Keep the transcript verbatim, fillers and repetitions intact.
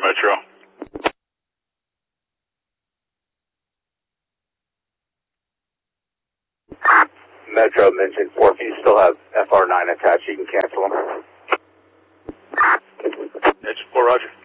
Metro. Metro mentioned four. If you still have F R nine attached, you can cancel them. It's four, Roger.